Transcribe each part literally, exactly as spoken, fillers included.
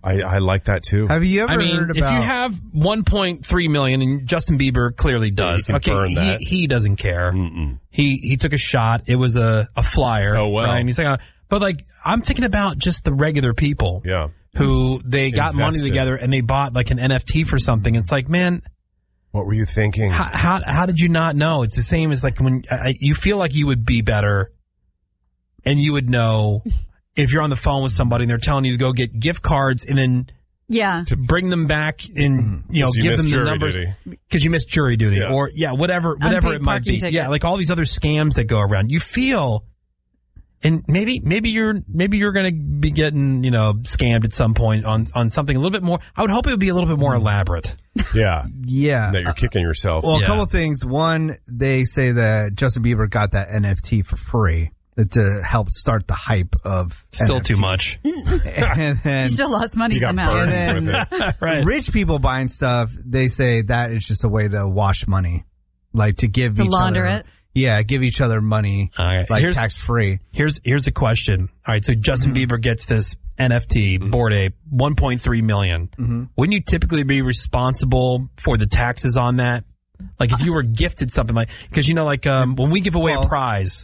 I, I like that too. Have you ever I mean, heard if about... you have one point three million, and Justin Bieber clearly does, Yeah, he can okay, burn that. He, he doesn't care. Mm-mm. He he took a shot. It was a, a flyer. Oh, well. Right? And he's like, uh, but like, I'm thinking about just the regular people. Yeah. Who they got Invested. money together and they bought like an N F T for something. It's like, man, what were you thinking? How how, how did you not know? It's the same as like when I, you feel like you would be better, and you would know if you're on the phone with somebody and they're telling you to go get gift cards and then yeah to bring them back and you know you give missed them the jury numbers duty. because you missed jury duty Yeah. or yeah whatever whatever Unpaid it might parking be. ticket. Yeah, like all these other scams that go around. You feel. And maybe maybe you're maybe you're going to be getting, you know, scammed at some point on, on something a little bit more. I would hope it would be a little bit more elaborate. Yeah. Yeah. That you're kicking yourself. Well, Yeah. a couple things. One, they say that Justin Bieber got that N F T for free to help start the hype of Still N F Ts. too much. And then, he still lost money You got somehow. burned. and then with Right. rich people buying stuff, they say that is just a way to wash money, like to give To each launder other, it? Yeah, give each other money, All right. like Here's- tax free. Here's here's a question. All right, so Justin Mm-hmm. Bieber gets this N F T Bored Ape, one point three million. Mm-hmm. Wouldn't you typically be responsible for the taxes on that? Like if you were gifted something like, because you know, like um, when we give away Well- a prize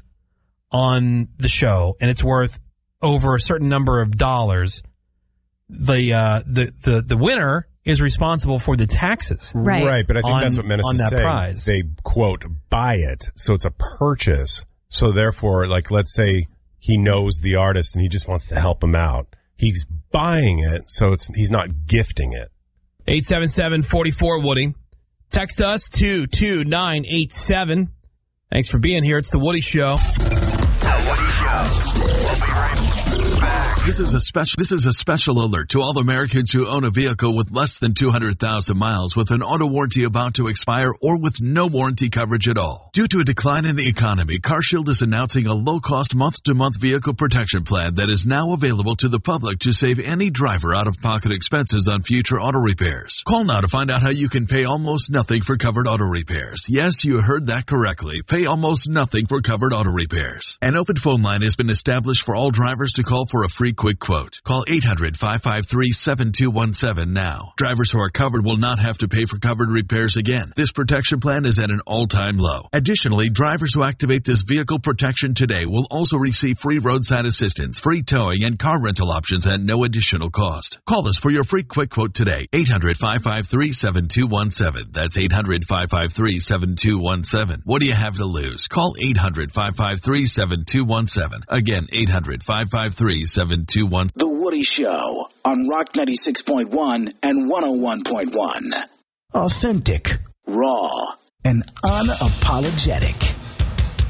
on the show and it's worth over a certain number of dollars, the uh, the the the winner is responsible for the taxes. Right. But I think On- that's what Menace on is that saying. prize. They, quote, buy it. So it's a purchase. So therefore, like, let's say he knows the artist and he just wants to help him out. He's buying it, so it's he's not gifting it. eight seven seven, four four, Woody. Text us two two nine eight seven. Thanks for being here. It's The Woody Show. The Woody Show. We'll be right back. This is a special, this is a special alert to all Americans who own a vehicle with less than two hundred thousand miles with an auto warranty about to expire or with no warranty coverage at all. Due to a decline in the economy, CarShield is announcing a low-cost month-to-month vehicle protection plan that is now available to the public to save any driver out-of-pocket expenses on future auto repairs. Call now to find out how you can pay almost nothing for covered auto repairs. Yes, you heard that correctly. Pay almost nothing for covered auto repairs. An open phone line has been established for all drivers to call for a free quick quote. Call eight hundred, five five three, seven two one seven now. Drivers who are covered will not have to pay for covered repairs again. This protection plan is at an all-time low. Additionally, drivers who activate this vehicle protection today will also receive free roadside assistance, free towing, and car rental options at no additional cost. Call us for your free quick quote today. eight hundred, five five three, seven two one seven. That's eight hundred, five five three, seven two one seven. What do you have to lose? Call eight hundred, five five three, seven two one seven. Again, eight hundred, five five three, seven two one seven. The Woody Show on Rock ninety-six point one and one oh one point one. Authentic, raw, and unapologetic.